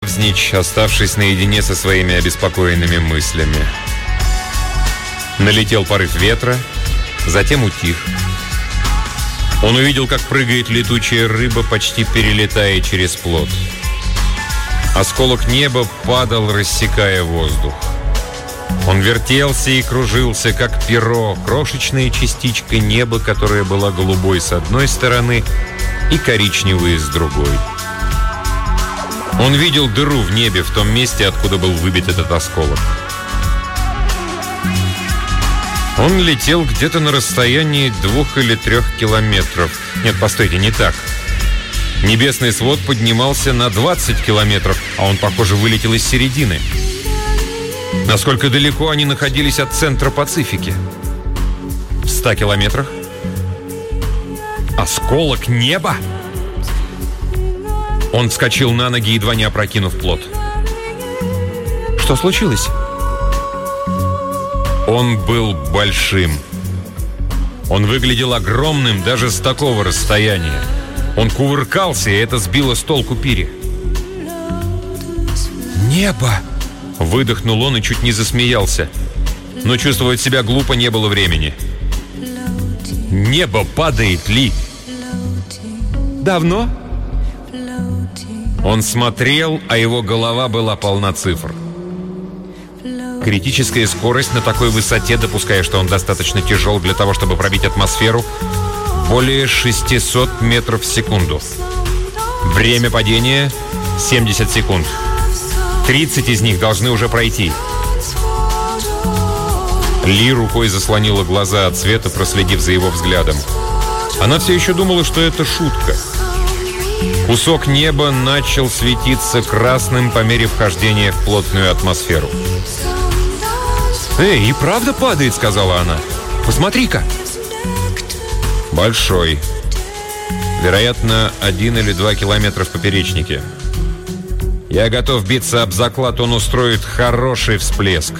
навзничь, оставшись наедине со своими обеспокоенными мыслями. Налетел порыв ветра, затем утих. Он увидел, как прыгает летучая рыба, почти перелетая через плот. Осколок неба падал, рассекая воздух. Он вертелся и кружился, как перо, крошечная частичка неба, которая была голубой с одной стороны и коричневой с другой. Он видел дыру в небе в том месте, откуда был выбит этот осколок. Он летел где-то на расстоянии 2 или 3 километров. Нет, постойте, не так. Небесный свод поднимался на 20 километров, а он, похоже, вылетел из середины. Насколько далеко они находились от центра Пацифики? В 100 километрах? Осколок неба? Он вскочил на ноги, едва не опрокинув плот. Что случилось? Он был большим. Он выглядел огромным даже с такого расстояния. Он кувыркался, и это сбило с толку Пири. «Небо!» — выдохнул он и чуть не засмеялся. Но чувствовать себя глупо не было времени. «Небо падает, Ли!» «Давно?» Он смотрел, а его голова была полна цифр. Критическая скорость на такой высоте, допуская, что он достаточно тяжел для того, чтобы пробить атмосферу, более 600 метров в секунду. Время падения — 70 секунд. 30 из них должны уже пройти. Ли рукой заслонила глаза от света, проследив за его взглядом. Она все еще думала, что это шутка. Кусок неба начал светиться красным по мере вхождения в плотную атмосферу. «Эй, и правда падает», — сказала она. «Посмотри-ка». Большой. Вероятно, 1 или 2 километра в поперечнике. Я готов биться об заклад, он устроит хороший всплеск.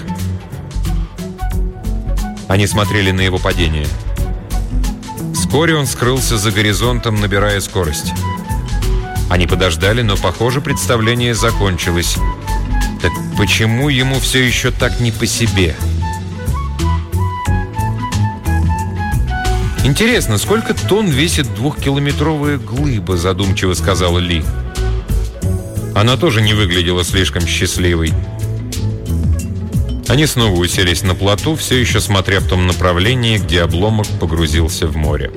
Они смотрели на его падение. Вскоре он скрылся за горизонтом, набирая скорость. Они подождали, но, похоже, представление закончилось. Так почему ему все еще так не по себе? «Интересно, сколько тонн весит 2-километровая глыба?» — задумчиво сказала Ли. Она тоже не выглядела слишком счастливой. Они снова уселись на плоту, все еще смотря в том направлении, где обломок погрузился в море.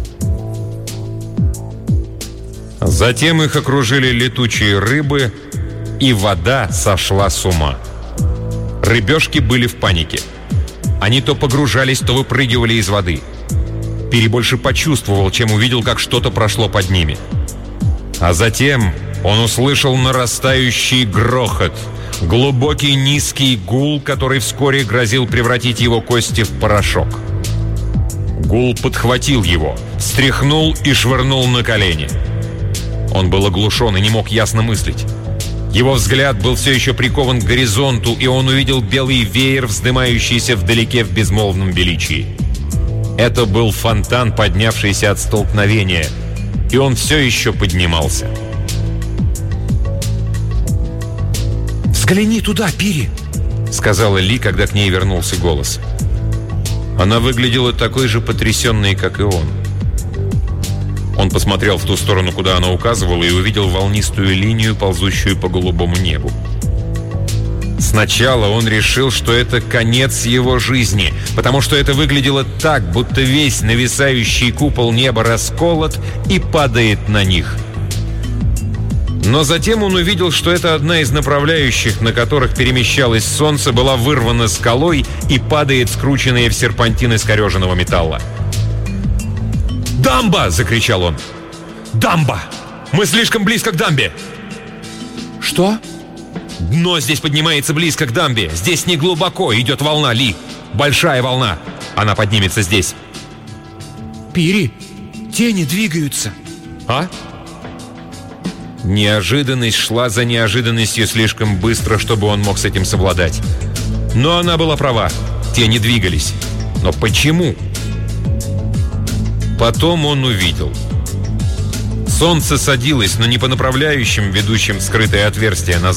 Затем их окружили летучие рыбы, и вода сошла с ума. Рыбешки были в панике. Они то погружались, то выпрыгивали из воды. Пири больше почувствовал, чем увидел, как что-то прошло под ними. А затем он услышал нарастающий грохот, глубокий низкий гул, который вскоре грозил превратить его кости в порошок. Гул подхватил его, встряхнул и швырнул на колени. Он был оглушен и не мог ясно мыслить. Его взгляд был все еще прикован к горизонту, и он увидел белый веер, вздымающийся вдалеке в безмолвном величии. Это был фонтан, поднявшийся от столкновения, и он все еще поднимался. «Взгляни туда, Пири!» — сказала Ли, когда к ней вернулся голос. Она выглядела такой же потрясенной, как и он. Он посмотрел в ту сторону, куда она указывала, и увидел волнистую линию, ползущую по голубому небу. Сначала он решил, что это конец его жизни, потому что это выглядело так, будто весь нависающий купол неба расколот и падает на них. Но затем он увидел, что это одна из направляющих, на которых перемещалось солнце, была вырвана скалой и падает, скрученная в серпантин искореженного металла. «Дамба!» — закричал он. «Дамба! Мы слишком близко к дамбе!» «Что?» «Дно здесь поднимается близко к дамбе. Здесь не глубоко. Идет волна, Ли. Большая волна. Она поднимется здесь». «Пири, тени двигаются». «А?» Неожиданность шла за неожиданностью слишком быстро, чтобы он мог с этим совладать. Но она была права. Тени двигались. Но почему? Потом он увидел. Солнце садилось, но не по направляющим, ведущим в скрытое отверстие на